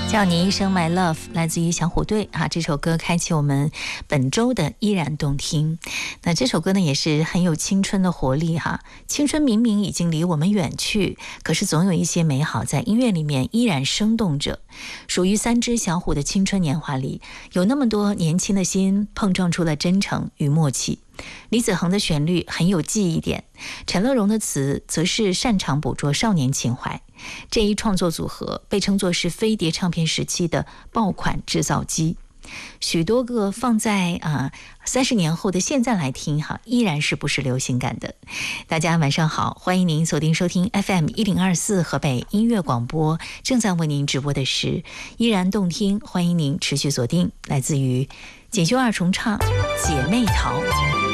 叫你一声 My Love 来自于小虎队啊，这首歌开启我们本周的依然动听。那这首歌呢也是很有青春的活力哈，青春明明已经离我们远去，可是总有一些美好在音乐里面依然生动着。属于三只小虎的青春年华里，有那么多年轻的心碰撞出了真诚与默契。李子恒的旋律很有记忆点，陈乐融的词则是擅长捕捉少年情怀。这一创作组合被称作是飞碟唱片时期的爆款制造机，许多个放在30年后的现在来听哈，依然是不失流行感的。大家晚上好，欢迎您锁定收听 FM 1024河北音乐广播，正在为您直播的是依然动听，欢迎您持续锁定来自于锦绣二重唱姐妹淘。